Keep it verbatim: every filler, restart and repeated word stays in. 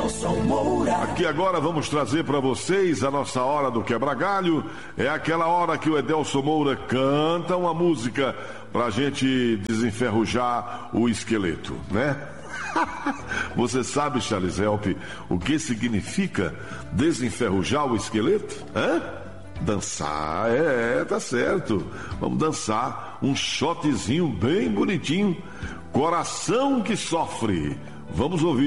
Edelson Moura. Aqui agora vamos trazer para vocês a nossa hora do quebra-galho. É aquela hora que o Edelson Moura canta uma música pra gente desenferrujar o esqueleto, né? Você sabe, Charles Help, o que significa desenferrujar o esqueleto? Hã? Dançar, é, tá certo. Vamos dançar um shotzinho bem bonitinho. Coração que sofre. Vamos ouvir.